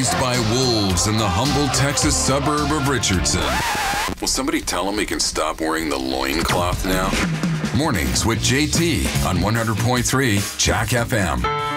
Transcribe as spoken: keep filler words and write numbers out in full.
raised by wolves in the humble Texas suburb of Richardson. Will somebody tell him he can stop wearing the loincloth now? Mornings with J T on one hundred point three Jack F M.